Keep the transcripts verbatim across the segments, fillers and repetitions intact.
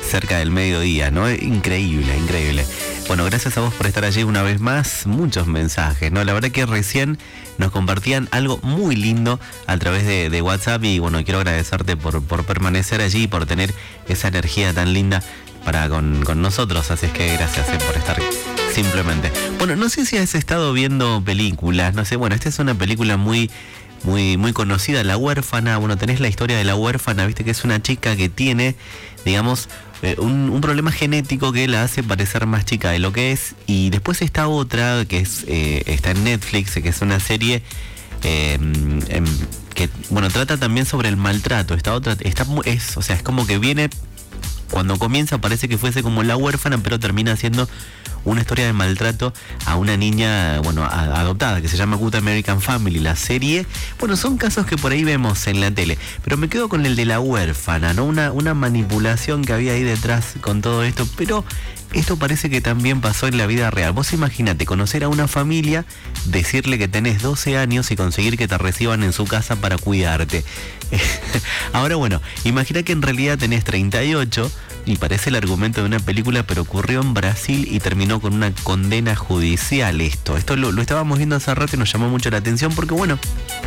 cerca del mediodía, ¿no? Increíble, increíble. Bueno, gracias a vos por estar allí una vez más. Muchos mensajes, ¿no? La verdad que recién nos compartían algo muy lindo a través de, de WhatsApp y bueno, quiero agradecerte por, por permanecer allí y por tener esa energía tan linda para con, con nosotros. Así es que gracias eh, por estar simplemente. Bueno, no sé si has estado viendo películas, no sé, bueno, esta es una película muy... Muy, muy conocida, La Huérfana. Bueno, tenés la historia de La Huérfana, viste que es una chica que tiene, digamos, eh, un, un problema genético que la hace parecer más chica de lo que es. Y después está otra que es eh, está en Netflix, que es una serie eh, eh, que, bueno, trata también sobre el maltrato. Esta otra está es, o sea, es como que viene, cuando comienza parece que fuese como La Huérfana, pero termina siendo una historia de maltrato a una niña, bueno, a, adoptada, que se llama Good American Family, la serie. Bueno, son casos que por ahí vemos en la tele, pero me quedo con el de La Huérfana, ¿no? Una, una manipulación que había ahí detrás con todo esto, pero esto parece que también pasó en la vida real. Vos imagínate conocer a una familia, decirle que tenés doce años y conseguir que te reciban en su casa para cuidarte. Ahora, bueno, imagina que en realidad tenés treinta y ocho y parece el argumento de una película, pero ocurrió en Brasil y terminó con una condena judicial esto. Esto lo, lo estábamos viendo hace rato y nos llamó mucho la atención porque, bueno,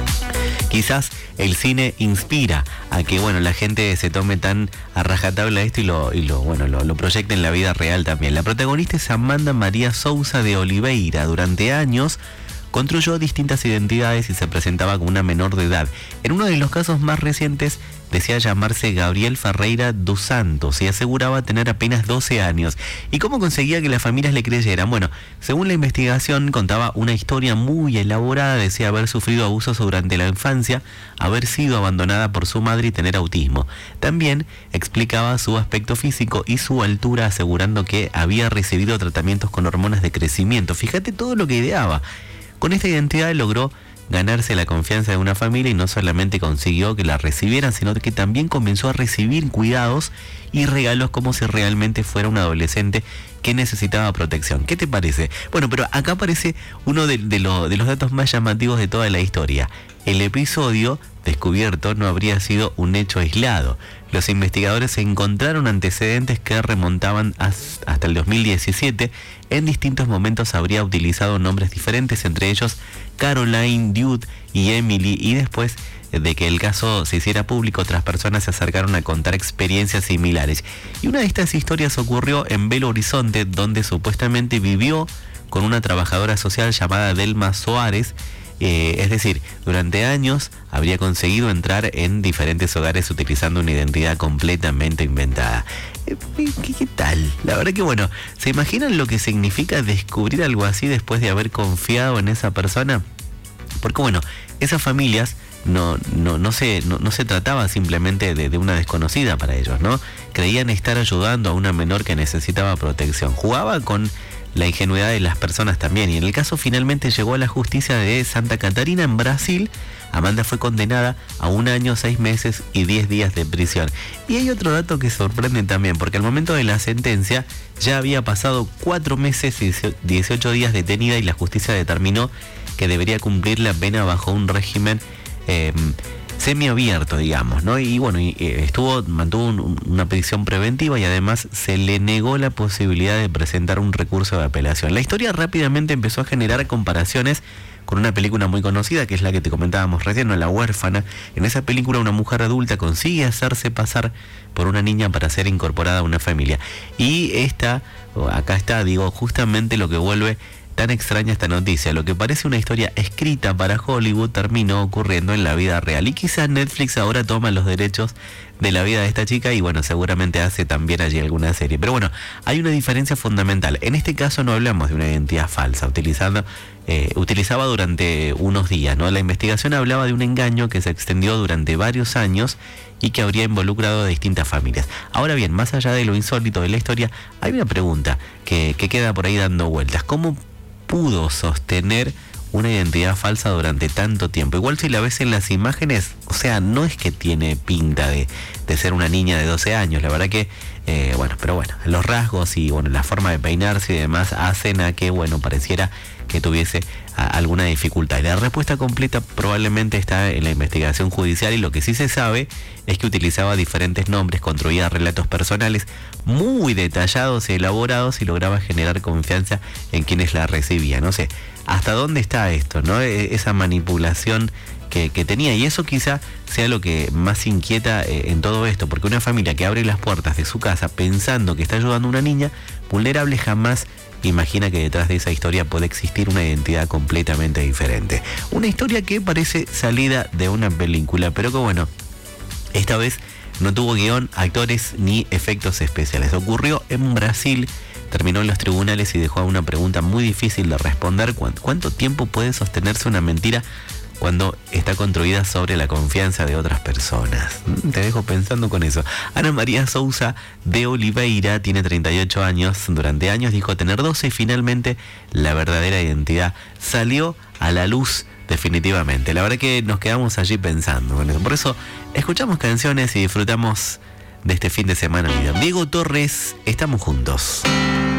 quizás el cine inspira a que, bueno, la gente se tome tan a rajatabla esto y lo, y lo, bueno, lo, lo proyecte en la vida real también. La protagonista es Amanda María Sousa de Oliveira. Durante años construyó distintas identidades y se presentaba como una menor de edad. En uno de los casos más recientes decía llamarse Gabriel Ferreira dos Santos y aseguraba tener apenas doce años. ¿Y cómo conseguía que las familias le creyeran? Bueno, según la investigación contaba una historia muy elaborada. Decía haber sufrido abusos durante la infancia, haber sido abandonada por su madre y tener autismo. También explicaba su aspecto físico y su altura, asegurando que había recibido tratamientos con hormonas de crecimiento. Fíjate todo lo que ideaba. Con esta identidad logró ganarse la confianza de una familia y no solamente consiguió que la recibieran, sino que también comenzó a recibir cuidados y regalos como si realmente fuera un adolescente que necesitaba protección. ¿Qué te parece? Bueno, pero acá aparece uno de, de, lo, de los datos más llamativos de toda la historia. El episodio descubierto no habría sido un hecho aislado. Los investigadores encontraron antecedentes que remontaban hasta el dos mil diecisiete. En distintos momentos habría utilizado nombres diferentes, entre ellos Caroline, Dude y Emily, y después de que el caso se hiciera público, otras personas se acercaron a contar experiencias similares. Y una de estas historias ocurrió en Belo Horizonte, donde supuestamente vivió con una trabajadora social llamada Delma Soares. Eh, es decir, durante años habría conseguido entrar en diferentes hogares utilizando una identidad completamente inventada. Eh, ¿qué, ¿Qué tal? La verdad que, bueno, ¿se imaginan lo que significa descubrir algo así después de haber confiado en esa persona? Porque, bueno, esas familias no, no, no, se, no, no se trataba simplemente de, de una desconocida para ellos, ¿no? Creían estar ayudando a una menor que necesitaba protección. Jugaba con la ingenuidad de las personas también, y en el caso finalmente llegó a la justicia de Santa Catarina en Brasil. Amanda fue condenada a un año, seis meses y diez días de prisión. Y hay otro dato que sorprende también, porque al momento de la sentencia ya había pasado cuatro meses y dieciocho días detenida y la justicia determinó que debería cumplir la pena bajo un régimen eh, semiabierto, digamos, ¿no? Y bueno, y, eh, estuvo, mantuvo un, una prisión preventiva y además se le negó la posibilidad de presentar un recurso de apelación. La historia rápidamente empezó a generar comparaciones con una película muy conocida, que es la que te comentábamos recién, ¿no? La Huérfana. En esa película una mujer adulta consigue hacerse pasar por una niña para ser incorporada a una familia. Y esta, acá está, digo, justamente lo que vuelve tan extraña esta noticia. Lo que parece una historia escrita para Hollywood terminó ocurriendo en la vida real. Y quizás Netflix ahora toma los derechos de la vida de esta chica y bueno, seguramente hace también allí alguna serie. Pero bueno, hay una diferencia fundamental. En este caso no hablamos de una identidad falsa, utilizando, eh, utilizaba durante unos días, ¿no? La investigación hablaba de un engaño que se extendió durante varios años y que habría involucrado a distintas familias. Ahora bien, más allá de lo insólito de la historia, hay una pregunta que, que queda por ahí dando vueltas. ¿Cómo pudo sostener una identidad falsa durante tanto tiempo? Igual si la ves en las imágenes, o sea, no es que tiene pinta de, de ser una niña de doce años. La verdad que Eh, bueno, pero bueno, los rasgos y bueno, la forma de peinarse y demás hacen a que, bueno, pareciera que tuviese a, alguna dificultad. Y la respuesta completa probablemente está en la investigación judicial, y lo que sí se sabe es que utilizaba diferentes nombres, construía relatos personales muy detallados y elaborados y lograba generar confianza en quienes la recibían. No sé, ¿hasta dónde está esto, no? Esa manipulación Que, que tenía, y eso quizá sea lo que más inquieta eh, en todo esto, porque una familia que abre las puertas de su casa pensando que está ayudando a una niña vulnerable jamás imagina que detrás de esa historia puede existir una identidad completamente diferente. Una historia que parece salida de una película, pero que bueno, esta vez no tuvo guión, actores ni efectos especiales. Ocurrió en Brasil, terminó en los tribunales y dejó a una pregunta muy difícil de responder: ¿cuánto tiempo puede sostenerse una mentira cuando está construida sobre la confianza de otras personas? Te dejo pensando con eso. Ana María Sousa de Oliveira tiene treinta y ocho años. Durante años dijo tener doce y finalmente la verdadera identidad salió a la luz definitivamente. La verdad que nos quedamos allí pensando con eso. Por eso escuchamos canciones y disfrutamos de este fin de semana. Diego Torres, estamos juntos.